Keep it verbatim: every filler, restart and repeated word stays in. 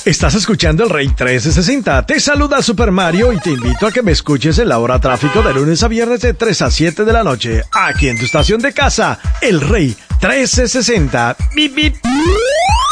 Estás escuchando el Rey trescientos sesenta. Te saluda Super Mario y te invito a que me escuches en la hora tráfico de lunes a viernes de tres a siete de la noche. Aquí en tu estación de casa, el Rey trescientos sesenta. Bip, bip.